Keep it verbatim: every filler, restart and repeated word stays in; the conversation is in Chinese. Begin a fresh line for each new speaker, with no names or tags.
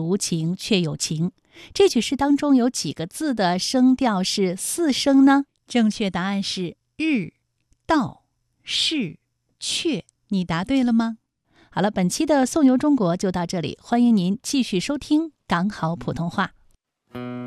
无情却有情。这句诗当中有几个字的声调是四声呢？正确答案是日、到、是、阙。你答对了吗？好了，本期的颂游中国就到这里，欢迎您继续收听港好普通话。